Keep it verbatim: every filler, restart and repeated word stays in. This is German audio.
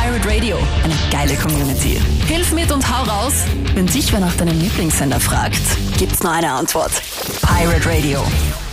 Pirate Radio, eine geile Community. Hilf mit und hau raus. Wenn dich wer nach deinem Lieblingssender fragt, gibt's nur eine Antwort. Pirate Radio.